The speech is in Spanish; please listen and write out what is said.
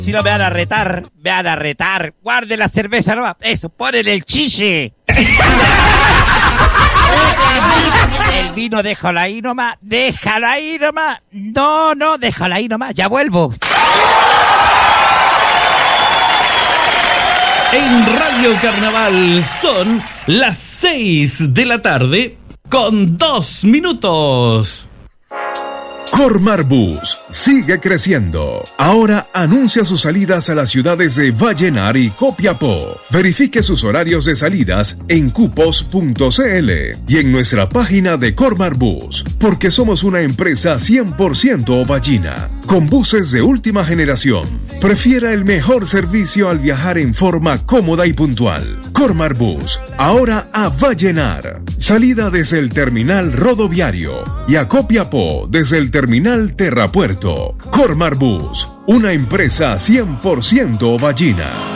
Si no me van a retar, Guarde la cerveza nomás. Eso, ponen el chiche. El vino déjalo ahí nomás. No, déjalo ahí nomás. Ya vuelvo. En Radio Carnaval son las 6 de la tarde con 2 minutos. Cormar Bus sigue creciendo. Ahora anuncia sus salidas a las ciudades de Vallenar y Copiapó. Verifique sus horarios de salidas en cupos.cl y en nuestra página de Cormar Bus, porque somos una empresa 100% ovallina, con buses de última generación. Prefiera el mejor servicio al viajar en forma cómoda y puntual. Cormar Bus, ahora a Vallenar. Salida desde el terminal rodoviario y a Copiapó desde el terminal Terrapuerto. Cormar Bus, una empresa 100% ovallina.